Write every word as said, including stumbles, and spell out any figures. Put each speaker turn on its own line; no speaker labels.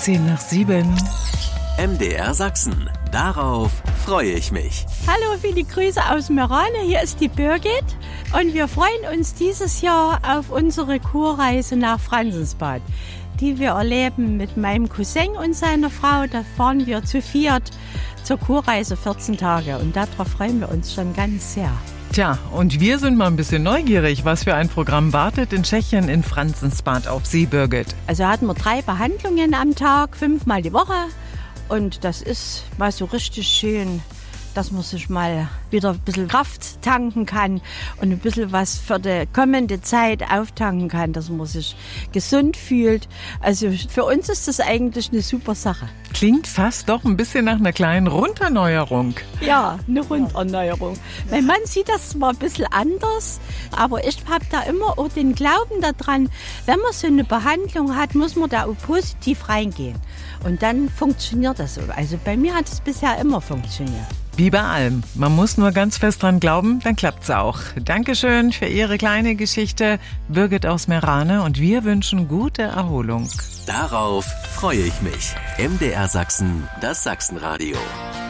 zehn nach sieben.
M D R Sachsen. Darauf freue ich mich.
Hallo, viele Grüße aus Meerane. Hier ist die Birgit. Und wir freuen uns dieses Jahr auf unsere Kurreise nach Franzensbad, die wir erleben mit meinem Cousin und seiner Frau. Da fahren wir zu viert zur Kurreise vierzehn Tage. Und darauf freuen wir uns schon ganz sehr.
Tja, und wir sind mal ein bisschen neugierig, was für ein Programm wartet in Tschechien in Franzensbad auf Sie, Birgit.
Also hatten wir drei Behandlungen am Tag, fünfmal die Woche. Und das ist mal so richtig schön, dass man sich mal wieder ein bisschen Kraft tanken kann und ein bisschen was für die kommende Zeit auftanken kann, dass man sich gesund fühlt. Also für uns ist das eigentlich eine super Sache.
Klingt fast doch ein bisschen nach einer kleinen Runderneuerung.
Ja, eine Runderneuerung. Mein Mann sieht das zwar ein bisschen anders, aber ich habe da immer auch den Glauben daran, wenn man so eine Behandlung hat, muss man da auch positiv reingehen. Und dann funktioniert das so. Also bei mir hat es bisher immer funktioniert.
Wie bei allem. Man muss nur ganz fest dran glauben, dann klappt's auch. Dankeschön für Ihre kleine Geschichte, Birgit aus Meerane, und wir wünschen gute Erholung.
Darauf freue ich mich. M D R Sachsen, das Sachsenradio.